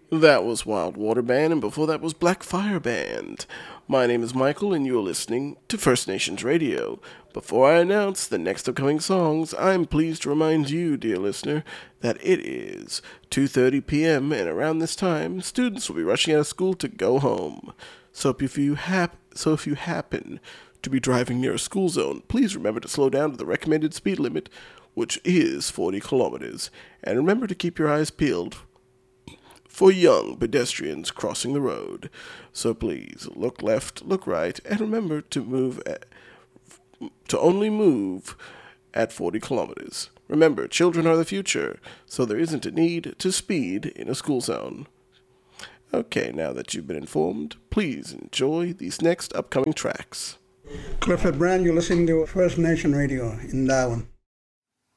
That was Wild Water Band, and before that was Black Fire Band. My name is Michael, and you are listening to First Nations Radio. Before I announce the next upcoming songs, I'm pleased to remind you, dear listener, that it is 2:30 p.m., and around this time, students will be rushing out of school to go home. So if you happen to be driving near a school zone, please remember to slow down to the recommended speed limit, which is 40 kilometers, and remember to keep your eyes peeled for young pedestrians crossing the road. So please look left, look right, and remember to only move at 40 kilometers. Remember, children are the future, so there isn't a need to speed in a school zone. Okay, now that you've been informed, please enjoy these next upcoming tracks. Clifford Brand, you're listening to First Nation Radio in Darwin.